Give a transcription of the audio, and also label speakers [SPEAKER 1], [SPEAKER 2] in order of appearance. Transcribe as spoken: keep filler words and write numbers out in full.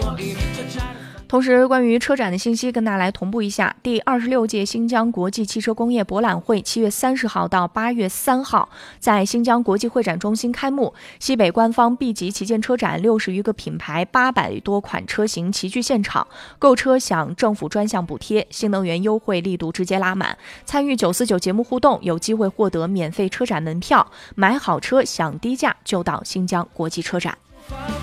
[SPEAKER 1] 同时，关于车展的信息跟大家来同步一下。第二十六届新疆国际汽车工业博览会七月三十号到八月三号在新疆国际会展中心开幕。西北官方 B 级旗舰车展，六十余个品牌、八百多款车型齐聚现场，购车享政府专项补贴，新能源优惠力度直接拉满。参与九四九节目互动，有机会获得免费车展门票，买好车享低价，就到新疆国际车展。